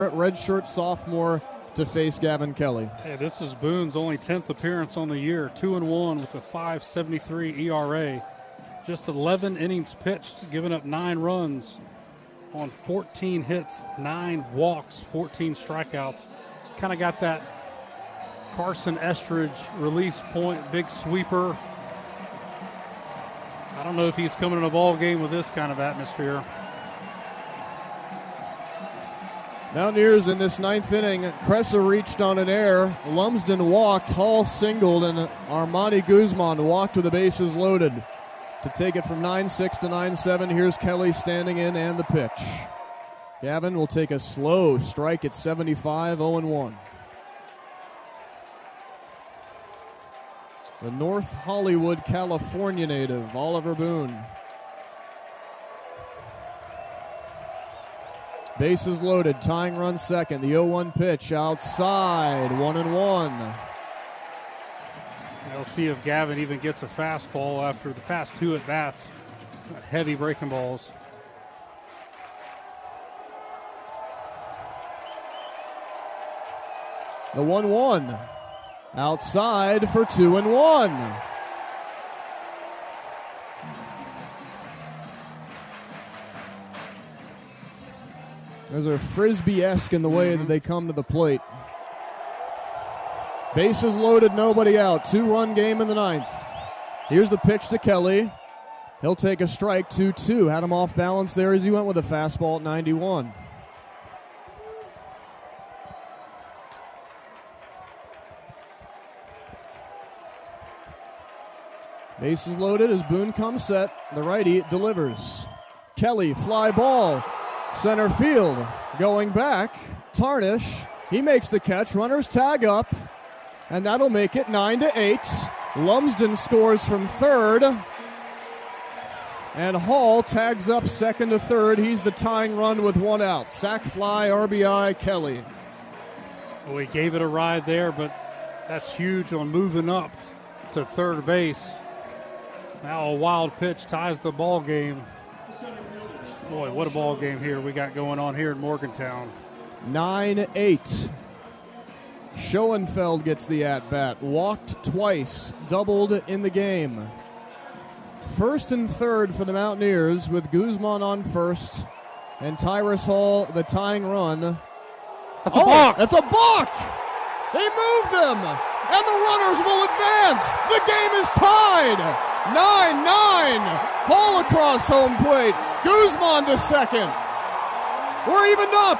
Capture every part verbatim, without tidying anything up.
redshirt sophomore to face Gavin Kelly. Yeah, this is Boone's only tenth appearance on the year, two and one with a five seventy-three E R A. Just eleven innings pitched, giving up nine runs on fourteen hits, nine walks, fourteen strikeouts. Kind of got that Carson Estridge release point, big sweeper. I don't know if he's coming in a ball game with this kind of atmosphere. Mountaineers in this ninth inning, Cressa reached on an error. Lumsden walked, Hall singled, and Armani Guzman walked with the bases loaded. To take it from nine six to nine seven, here's Kelly standing in and the pitch. Gavin will take a slow strike at seventy-five, oh and one. The North Hollywood, California native, Oliver Boone. Bases loaded, tying run second. The oh one pitch outside, one and one. We'll see if Gavin even gets a fastball after the past two at bats. Heavy breaking balls. The one one outside for two and one. Those are Frisbee-esque in the way mm-hmm. that they come to the plate. Bases loaded, nobody out. Two-run game in the ninth. Here's the pitch to Kelly. He'll take a strike, two two. Had him off balance there as he went with a fastball at ninety-one. Bases loaded as Boone comes set. The righty delivers. Kelly, fly ball. Center field, going back, Tarnish, he makes the catch, runners tag up, and that'll make it nine to eight. Lumsden scores from third, and Hall tags up second to third. He's the tying run with one out. Sac fly, R B I, Kelly. Well, he gave it a ride there, but that's huge on moving up to third base. Now a wild pitch ties the ball game. Boy, what a ball game here we got going on here in Morgantown. nine eight. Schoenfeld gets the at-bat. Walked twice, doubled in the game. First and third for the Mountaineers with Guzman on first and Tyrus Hall the tying run. That's a oh, balk! That's a balk! They moved him, and the runners will advance. The game is tied. nine nine. Hall across home plate. Guzman to second. We're evened up.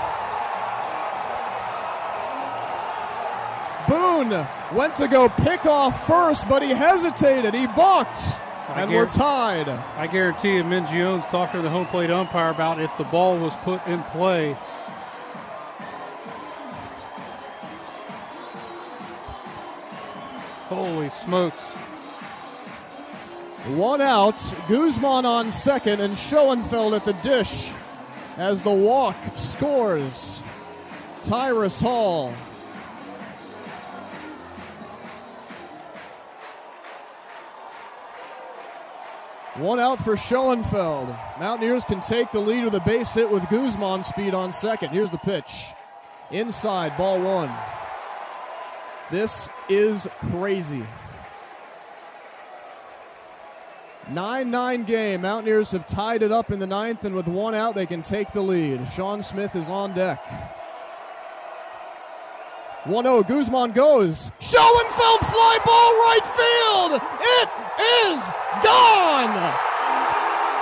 Boone went to go pick off first, but he hesitated. He balked, and we're tied. I guarantee you, Mingione's talking to the home plate umpire about if the ball was put in play. Holy smokes. One out, Guzman on second, and Schoenfeld at the dish as the walk scores. Tyrus Hall. One out for Schoenfeld. Mountaineers can take the lead with a base hit with Guzman speed on second. Here's the pitch. Inside, ball one. This is crazy. nine nine game. Mountaineers have tied it up in the ninth, and with one out, they can take the lead. Sean Smith is on deck. one oh, Guzman goes. Schoenfeld fly ball right field. It is gone.